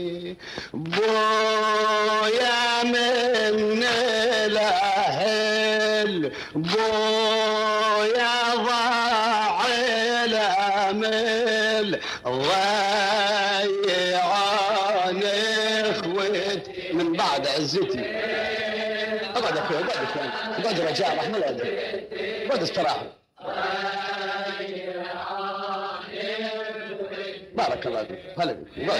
بويا من الاهل بويا ضاع الامل ضيعان اخوتي من بعد عزتي. اقعد يا اخوي اقعد يا رجال رحمه الله اقعد استراحوا. بارك الله فيك. هلا بك.